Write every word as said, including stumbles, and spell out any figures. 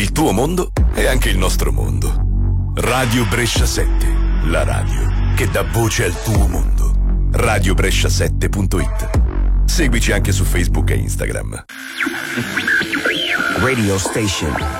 Il tuo mondo è anche il nostro mondo. Radio Brescia sette, la radio che dà voce al tuo mondo. radio brescia sette punto it. Seguici anche su Facebook e Instagram. Radio Station